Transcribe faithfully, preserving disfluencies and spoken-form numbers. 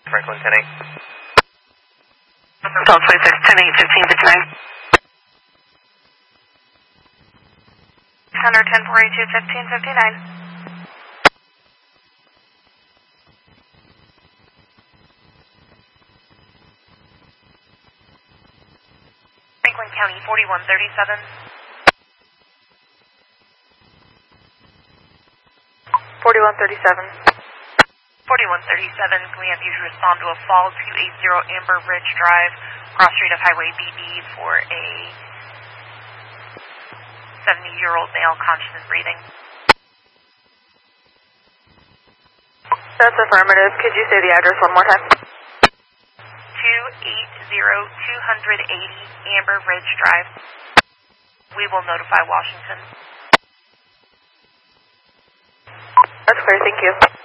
Franklin ten eight. twelve twenty-six, ten eight, fifteen fifty-nine. Center ten forty-two, fifteen fifty-nine. Franklin County forty-one thirty-seven. forty-one thirty-seven. forty-one thirty-seven, can we have you respond to a fall two eighty Amber Ridge Drive, cross street of Highway B B for a seventy-year-old male, conscious and breathing? That's affirmative. Could you say the address one more time? two eighty, two eighty Amber Ridge Drive. We will notify Washington. That's clear, thank you.